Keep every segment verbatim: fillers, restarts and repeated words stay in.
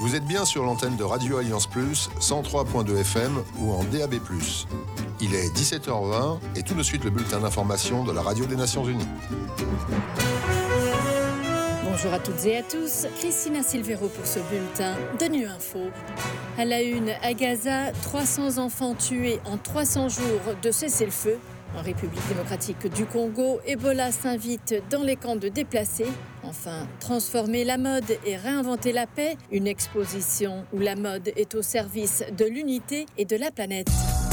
Vous êtes bien sur l'antenne de Radio Alliance Plus, cent trois point deux F M ou en D A B plus. Il est dix-sept heures vingt et tout de suite le bulletin d'information de la Radio des Nations Unies. Bonjour à toutes et à tous, Christina Silvero pour ce bulletin de Nu Info. À la une, à Gaza, trois cents enfants tués en trois cents jours de cessez-le-feu. En République démocratique du Congo, Ebola s'invite dans les camps de déplacés. Enfin, transformer la mode et réinventer la paix, une exposition où la mode est au service de l'unité et de la planète.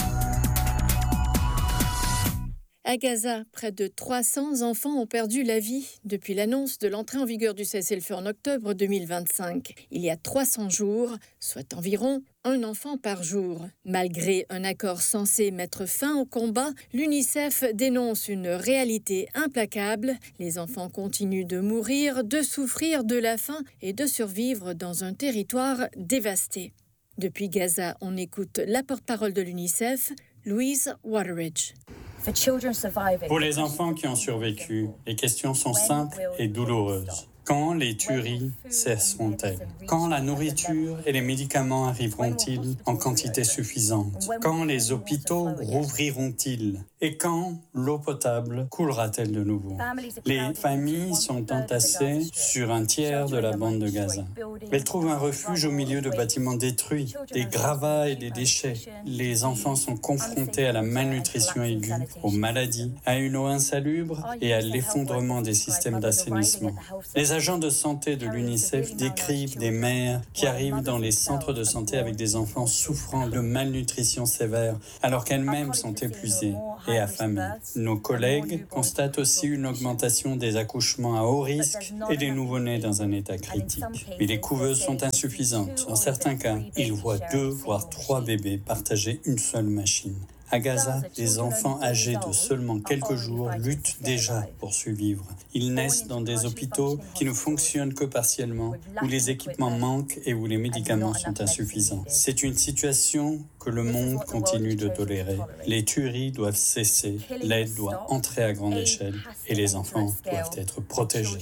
À Gaza, près de trois cents enfants ont perdu la vie depuis l'annonce de l'entrée en vigueur du cessez-le-feu en octobre deux mille vingt-cinq. Il y a trois cents jours, soit environ un enfant par jour. Malgré un accord censé mettre fin au combat, l'UNICEF dénonce une réalité implacable. Les enfants continuent de mourir, de souffrir de la faim et de survivre dans un territoire dévasté. Depuis Gaza, on écoute la porte-parole de l'UNICEF, Louise Wateridge. Pour les enfants qui ont survécu, les questions sont simples et douloureuses. Quand les tueries cesseront-elles? Quand la nourriture et les médicaments arriveront-ils en quantité suffisante? Quand les hôpitaux rouvriront-ils? Et quand l'eau potable coulera-t-elle de nouveau? Les familles sont entassées sur un tiers de la bande de Gaza. Elles trouvent un refuge au milieu de bâtiments détruits, des gravats et des déchets. Les enfants sont confrontés à la malnutrition aiguë, aux maladies, à une eau insalubre et à l'effondrement des systèmes d'assainissement. Les agents de santé de l'UNICEF décrivent des mères qui arrivent dans les centres de santé avec des enfants souffrant de malnutrition sévère, alors qu'elles-mêmes sont épuisées et affamées. Nos collègues constatent aussi une augmentation des accouchements à haut risque et des nouveau-nés dans un état critique. Mais les couveuses sont insuffisantes. En certains cas, ils voient deux, voire trois bébés partager une seule machine. À Gaza, les enfants âgés de seulement quelques jours luttent déjà pour survivre. Ils naissent dans des hôpitaux qui ne fonctionnent que partiellement, où les équipements manquent et où les médicaments sont insuffisants. C'est une situation que le monde continue de tolérer. Les tueries doivent cesser, l'aide doit entrer à grande échelle et les enfants doivent être protégés.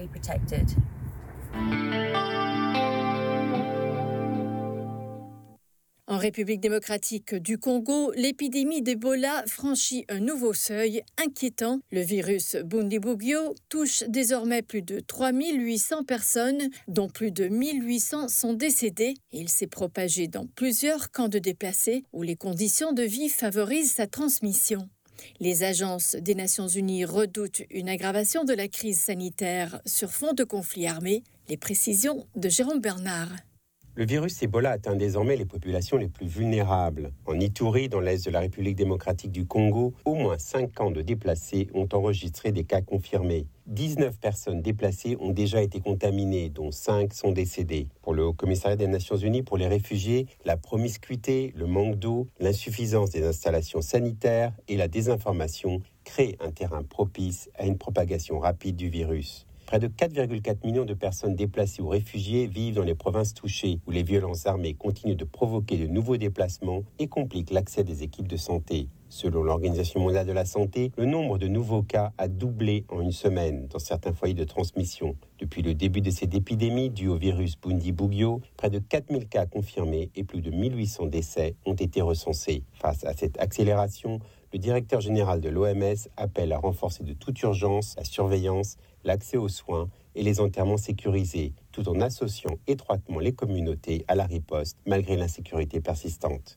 En République démocratique du Congo, l'épidémie d'Ebola franchit un nouveau seuil inquiétant. Le virus Bundibugyo touche désormais plus de trois mille huit cents personnes, dont plus de mille huit cents sont décédées. Il s'est propagé dans plusieurs camps de déplacés où les conditions de vie favorisent sa transmission. Les agences des Nations Unies redoutent une aggravation de la crise sanitaire sur fond de conflit armé. Les précisions de Jérôme Bernard. Le virus Ebola atteint désormais les populations les plus vulnérables. En Ituri, dans l'est de la République démocratique du Congo, au moins cinq camps de déplacés ont enregistré des cas confirmés. dix-neuf personnes déplacées ont déjà été contaminées, dont cinq sont décédées. Pour le Haut-Commissariat des Nations Unies pour les réfugiés, la promiscuité, le manque d'eau, l'insuffisance des installations sanitaires et la désinformation créent un terrain propice à une propagation rapide du virus. Près de quatre virgule quatre millions de personnes déplacées ou réfugiées vivent dans les provinces touchées, où les violences armées continuent de provoquer de nouveaux déplacements et compliquent l'accès des équipes de santé. Selon l'Organisation mondiale de la santé, le nombre de nouveaux cas a doublé en une semaine dans certains foyers de transmission. Depuis le début de cette épidémie due au virus Bundibugyo, près de quatre mille cas confirmés et plus de mille huit cents décès ont été recensés. Face à cette accélération, le directeur général de l'O M S appelle à renforcer de toute urgence la surveillance, l'accès aux soins et les enterrements sécurisés, tout en associant étroitement les communautés à la riposte malgré l'insécurité persistante.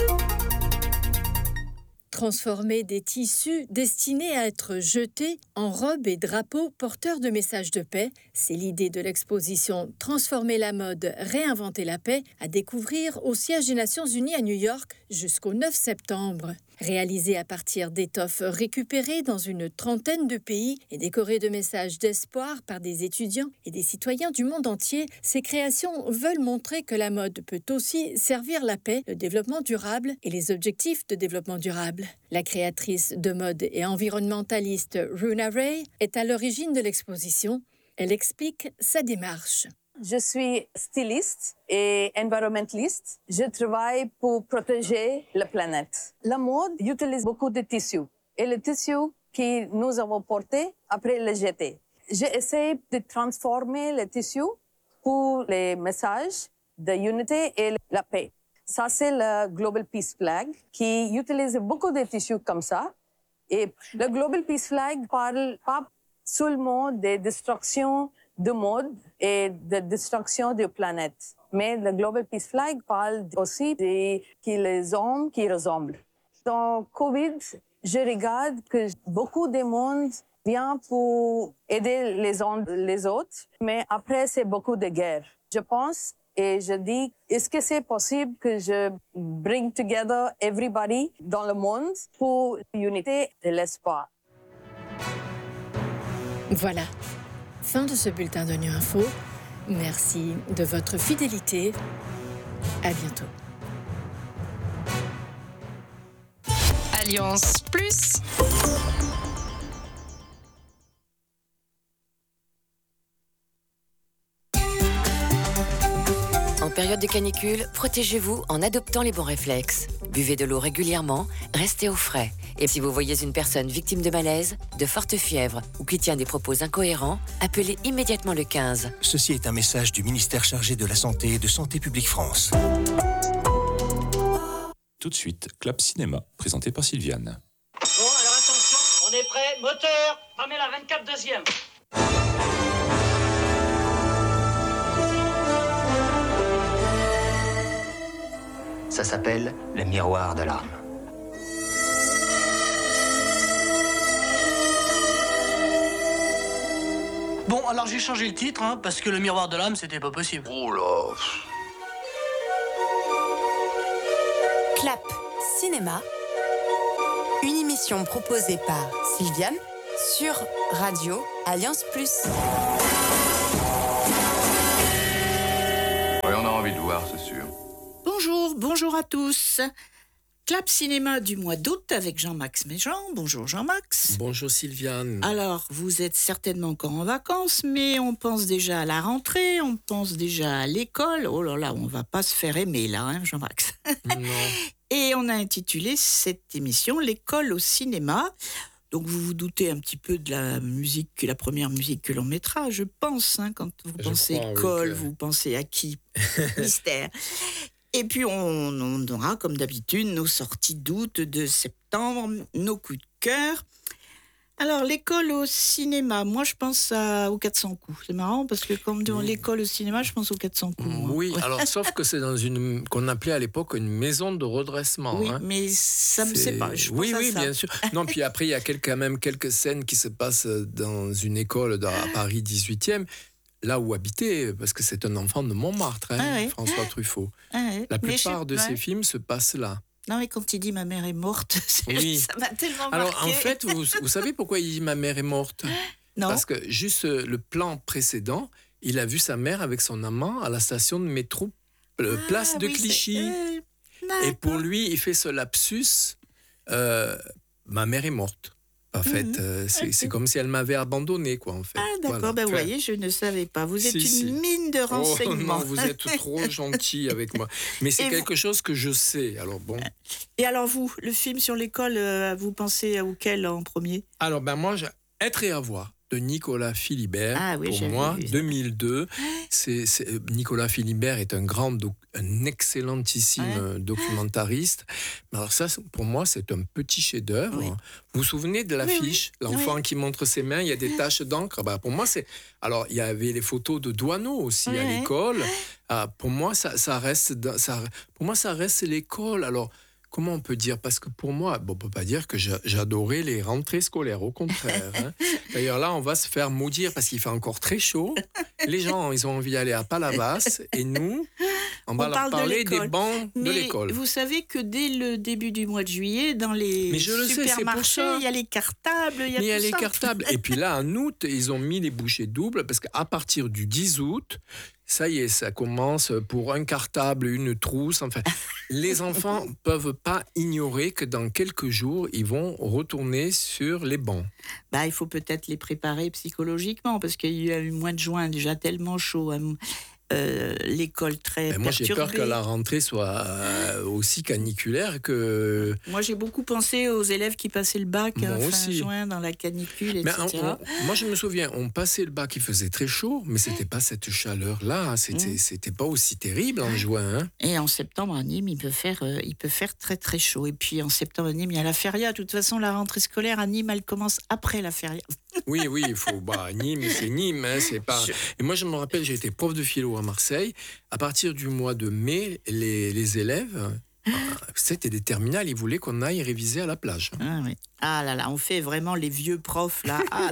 Transformer des tissus destinés à être jetés en robes et drapeaux porteurs de messages de paix, c'est l'idée de l'exposition « Transformer la mode, réinventer la paix » à découvrir au siège des Nations Unies à New York jusqu'au neuf septembre. Réalisée à partir d'étoffes récupérées dans une trentaine de pays et décorée de messages d'espoir par des étudiants et des citoyens du monde entier, ces créations veulent montrer que la mode peut aussi servir la paix, le développement durable et les objectifs de développement durable. La créatrice de mode et environnementaliste Runa Ray est à l'origine de l'exposition. Elle explique sa démarche. Je suis styliste et environnementaliste. Je travaille pour protéger la planète. La mode utilise beaucoup de tissus. Et le tissu que nous avons porté, après le jeter. J'essaie de transformer le tissu pour les messages de l'unité et la paix. Ça, c'est le Global Peace Flag qui utilise beaucoup de tissus comme ça. Et le Global Peace Flag parle pas seulement des destructions du monde et de destruction de la planète. Mais le Global Peace Flag parle aussi de qui les hommes qui ressemblent. Dans Covid, je regarde que beaucoup de monde vient pour aider les uns les autres, mais après, c'est beaucoup de guerres. Je pense et je dis, est-ce que c'est possible que je bring together everybody dans le monde pour l'unité et l'espoir? Voilà, fin de ce bulletin de Nu Info. Merci de votre fidélité. À bientôt. Alliance Plus. En période de canicule, protégez-vous en adoptant les bons réflexes. Buvez de l'eau régulièrement, restez au frais. Et si vous voyez une personne victime de malaise, de forte fièvre ou qui tient des propos incohérents, appelez immédiatement le quinze. Ceci est un message du ministère chargé de la Santé et de Santé publique France. Tout de suite, Clap Cinéma, présenté par Sylviane. Bon, alors attention, on est prêt, moteur, Pamela vingt-quatre deuxième. Ça s'appelle le miroir de l'âme. Bon, alors j'ai changé le titre, hein, parce que le miroir de l'âme, c'était pas possible. Oh là. Clap Cinéma, une émission proposée par Sylviane sur Radio Alliance Plus. Oui, on a envie de voir, c'est sûr. Bonjour, bonjour à tous. Clap Cinéma du mois d'août avec Jean-Max Méjean. Bonjour Jean-Max. Bonjour Sylviane. Alors, vous êtes certainement encore en vacances, mais on pense déjà à la rentrée, on pense déjà à l'école. Oh là là, on va pas se faire aimer là, hein, Jean-Max. Non. Et on a intitulé cette émission « L'école au cinéma ». Donc vous vous doutez un petit peu de la musique, la première musique que l'on mettra, je pense. Hein, quand vous je pensez crois, école, oui, que... vous pensez à qui? Mystère. Et puis, on, on aura, comme d'habitude, nos sorties d'août, de septembre, nos coups de cœur. Alors, l'école au cinéma, moi, je pense à, aux quatre cents coups. C'est marrant, parce que comme dans l'école au cinéma, je pense aux quatre cents coups. Moi. Oui, alors, sauf que c'est dans une, qu'on appelait à l'époque une maison de redressement. Oui, hein. mais ça me sait pas. Je oui, pense oui, à ça. bien sûr. Non, puis après, il y a quelques, quand même quelques scènes qui se passent dans une école à Paris dix-huitième. Là où habiter, parce que c'est un enfant de Montmartre, hein, ah ouais. François Truffaut. Ah ouais. La plupart je... de ouais. ses films se passent là. Non, mais quand il dit « ma mère est morte », oui. ça m'a tellement Alors, marqué. en fait, vous, vous savez pourquoi il dit « ma mère est morte » ? Non. Parce que juste le plan précédent, il a vu sa mère avec son amant à la station de métro euh, ah, Place de oui, Clichy. Euh, Et pour lui, il fait ce lapsus euh, « ma mère est morte ». En fait, mmh. euh, c'est, c'est comme si elle m'avait abandonné, quoi, en fait. Ah, d'accord, voilà. ben vous enfin, voyez, je ne savais pas. Vous êtes si, une si. mine de renseignements. Oh non, vous êtes trop gentil avec moi. Mais c'est et quelque vous... chose que je sais, alors bon. Et alors vous, le film sur l'école, euh, vous pensez auquel en premier ? Alors, ben moi, j'ai Être et avoir de Nicolas Philibert, ah, oui, pour moi, vu. deux mille deux. C'est, c'est, Nicolas Philibert est un grand, doc, un excellentissime ouais. documentariste. Mais alors ça, pour moi, c'est un petit chef-d'œuvre. Oui. Vous vous souvenez de l'affiche, oui, oui. l'enfant oui. qui montre ses mains, il y a des taches d'encre. Bah, pour moi, c'est... Alors, il y avait les photos de Douaneau aussi oui. à l'école. Ah, pour moi, ça, ça reste... Ça, pour moi, ça reste l'école. Alors... Comment on peut dire ? Parce que pour moi, bon, on ne peut pas dire que j'adorais les rentrées scolaires, au contraire. Hein. D'ailleurs, là, on va se faire maudire parce qu'il fait encore très chaud. Les gens, ils ont envie d'aller à Palavas. Et nous, on va on leur parler de des bancs Mais de l'école. Vous savez que dès le début du mois de juillet, dans les Mais je le supermarchés, il y a les cartables. Il y a, Mais il y a les ça. cartables. Et puis là, en août, ils ont mis les bouchées doubles parce qu'à partir du dix août, ça y est, ça commence pour un cartable, une trousse. Enfin, les enfants ne peuvent pas ignorer que dans quelques jours, ils vont retourner sur les bancs. Bah, il faut peut-être les préparer psychologiquement parce qu'il y a eu le mois de juin déjà tellement chaud. euh, l'école très ben moi, perturbée. J'ai peur que la rentrée soit euh, aussi caniculaire que... Moi, j'ai beaucoup pensé aux élèves qui passaient le bac moi fin aussi. juin dans la canicule, et cetera. On, on, moi, je me souviens, on passait le bac, il faisait très chaud, mais c'était pas cette chaleur-là, c'était, mmh. c'était pas aussi terrible en juin. Hein. Et en septembre, à Nîmes, il peut, faire, euh, il peut faire très très chaud. Et puis en septembre, à Nîmes, il y a la feria. De toute façon, la rentrée scolaire à Nîmes, elle commence après la feria. Oui, oui, il faut. Bah, Nîmes, c'est Nîmes, hein, c'est pas. Et moi, je me rappelle, j'ai été prof de philo à Marseille. À partir du mois de mai, les, les élèves, c'était des terminales, ils voulaient qu'on aille réviser à la plage. Ah, oui. Ah là là, on fait vraiment les vieux profs là. Ah.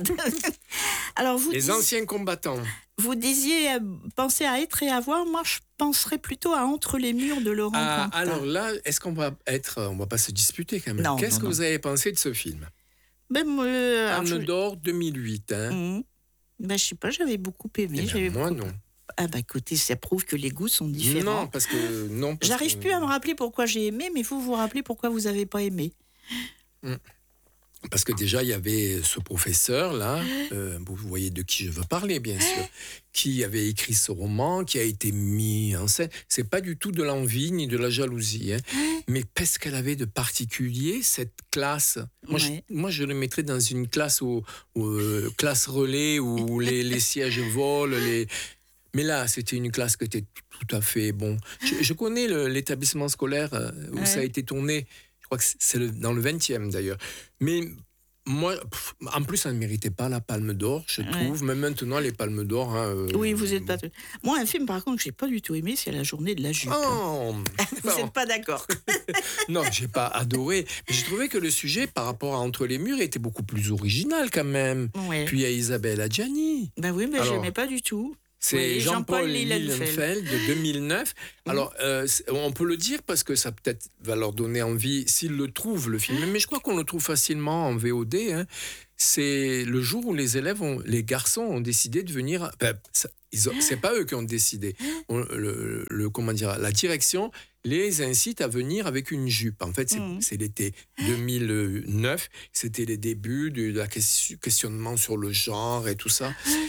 Alors vous les dis... anciens combattants. Vous disiez euh, penser à être et à voir. Moi, je penserais plutôt à Entre les murs de Laurent ah, Cantat. Alors là, est-ce qu'on va être, on va pas se disputer quand même. Non, Qu'est-ce non, que non. vous avez pensé de ce film? Ben, euh, Palme je... d'or deux mille huit. Hein. Mmh. Ben, je sais pas, j'avais beaucoup aimé. Eh j'avais ben, moi, beaucoup... non. Ah bah écoutez, ça prouve que les goûts sont différents. Non, parce que non. Parce J'arrive que... plus à me rappeler pourquoi j'ai aimé, mais vous vous rappelez pourquoi vous avez pas aimé. Mmh. Parce que déjà, il y avait ce professeur-là, euh, vous voyez de qui je veux parler, bien sûr, qui avait écrit ce roman, qui a été mis en scène. C'est pas du tout de l'envie ni de la jalousie, hein. Mais qu'est-ce qu'elle avait de particulier, cette classe? Moi, ouais. je, moi, je le mettrais dans une classe, où, où, euh, classe relais, où les, les sièges volent, les... Mais là, c'était une classe qui était tout à fait bon. Je, je connais le, l'établissement scolaire où ouais. ça a été tourné. Je crois que c'est le, dans le vingtième d'ailleurs. Mais moi, pff, en plus, ça ne méritait pas la Palme d'Or, je trouve. Ouais. Même maintenant, les Palmes d'Or. Hein, euh, oui, vous n'êtes pas. Moi, un film, par contre, que je n'ai pas du tout aimé, c'est La Journée de la Jupe. Oh, vous n'êtes pas d'accord? Non, je n'ai pas adoré. Mais j'ai trouvé que le sujet, par rapport à Entre les murs, était beaucoup plus original quand même. Ouais. Puis il y a Isabelle Adjani. Ben oui, mais je n'aimais pas du tout. C'est oui, Jean-Paul, Jean-Paul Lilienfeld de deux mille neuf. Mmh. Alors, euh, on peut le dire parce que ça peut-être va leur donner envie, s'ils le trouvent, le film. Mais je crois qu'on le trouve facilement en V O D. Hein. C'est le jour où les élèves, ont, les garçons ont décidé de venir... Ben, ça, ils ont, c'est pas eux qui ont décidé. On, le, le, comment dire, la direction les incite à venir avec une jupe. En fait, c'est, mmh. c'est l'été deux mille neuf. C'était les débuts du questionnement sur le genre et tout ça.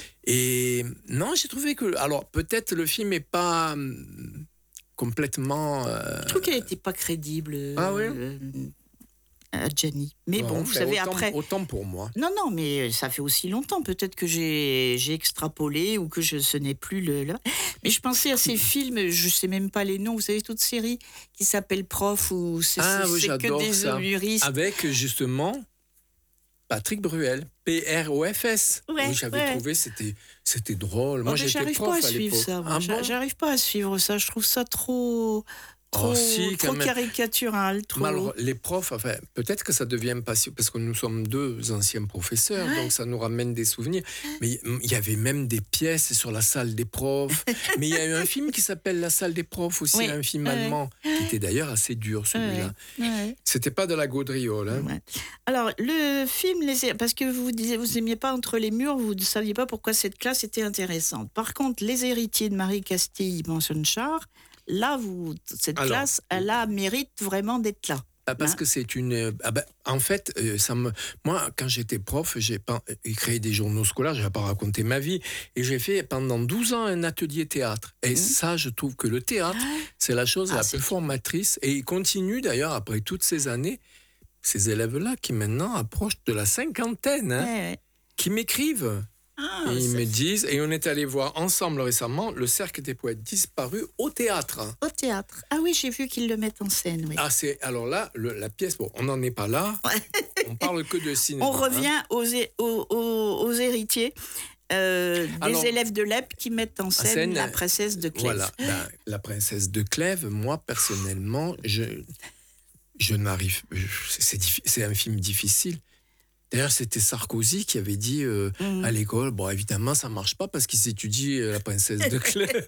Et non, j'ai trouvé que... Alors, peut-être le film n'est pas hum, complètement... Euh... Je trouve qu'elle n'était pas crédible. Ah oui euh, Adjani. Mais bon, bon vous savez, autant, après... Autant pour moi. Non, non, mais ça fait aussi longtemps. Peut-être que j'ai, j'ai extrapolé ou que je, ce n'est plus le... Là. Mais je pensais à ces films, je ne sais même pas les noms, vous savez, toute série qui s'appelle Prof, où c'est, ah, c'est, oui, c'est que des ça. humoristes. Avec, justement... Patrick Bruel, P R O F S. Ouais, oui, j'avais ouais. trouvé, c'était, c'était drôle. Moi, oh, j'étais j'arrive prof pas à, à suivre ça. Ah bon j'arrive pas à suivre ça. Je trouve ça trop, trop, oh, si, trop caricatural. Trop... Alors, les profs, enfin, peut-être que ça devient passionnant parce que nous sommes deux anciens professeurs, donc ça nous ramène des souvenirs. Mais il y avait même des pièces sur la salle des profs. Mais il y a eu un film qui s'appelle La salle des profs aussi, oui. un film allemand qui était d'ailleurs assez dur, celui-là. Ouais. C'était pas de la gaudriole. Hein. Ouais. Alors, le film, les... parce que vous disiez, vous n'aimiez pas Entre les murs, vous ne saviez pas pourquoi cette classe était intéressante. Par contre, Les héritiers de Marie Castille, Manson-Char, là, vous, cette Alors, classe, elle a mérite vraiment d'être là. Ah, parce hein? que c'est une... Ah ben, en fait, euh, ça me... moi, quand j'étais prof, j'ai pas... créé des journaux scolaires, je n'ai pas raconté ma vie, et j'ai fait pendant douze ans un atelier théâtre. Et mmh. ça, je trouve que le théâtre, c'est la chose ah, la plus formatrice, et il continue d'ailleurs, après toutes ces années, ces élèves-là qui maintenant approchent de la cinquantaine, hein, ouais, ouais. qui m'écrivent. Ah, et ils me disent, et on est allé voir ensemble récemment le Cercle des poètes disparus au théâtre. Au théâtre. Ah oui, j'ai vu qu'ils le mettent en scène. Oui. Ah, c'est, alors là, le, la pièce, bon, on n'en est pas là. On parle que de cinéma. On revient hein. aux, aux, aux, aux héritiers. Euh, des alors, élèves de l'E P qui mettent en scène, scène la princesse de Clèves. Voilà, la, la princesse de Clèves, moi, personnellement, je, je n'arrive... Je, c'est, c'est un film difficile. D'ailleurs, c'était Sarkozy qui avait dit euh, mmh. à l'école, bon, évidemment, ça ne marche pas parce qu'ils étudient euh, la princesse de Clèves.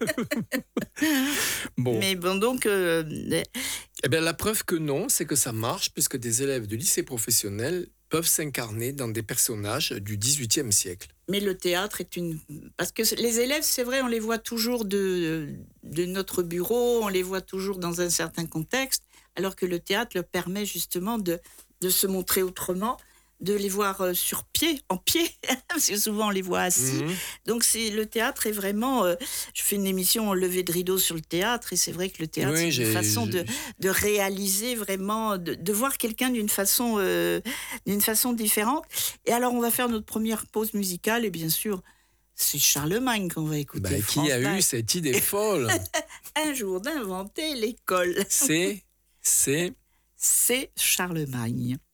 bon. Mais bon, donc... Euh... Eh bien, la preuve que non, c'est que ça marche puisque des élèves de lycée professionnel peuvent s'incarner dans des personnages du dix-huitième siècle. Mais le théâtre est une... Parce que les élèves, c'est vrai, on les voit toujours de, de notre bureau, on les voit toujours dans un certain contexte, alors que le théâtre leur permet justement de, de se montrer autrement, de les voir euh, sur pied, en pied, parce que souvent on les voit assis. Mmh. Donc c'est, le théâtre est vraiment... Euh, je fais une émission en levée de rideau sur le théâtre, et c'est vrai que le théâtre, oui, c'est une façon de, de réaliser vraiment, de, de voir quelqu'un d'une façon, euh, d'une façon différente. Et alors on va faire notre première pause musicale, et bien sûr, c'est Charlemagne qu'on va écouter. Bah, qui a eu cette idée folle? Un jour d'inventer l'école. C'est... C'est... C'est Charlemagne.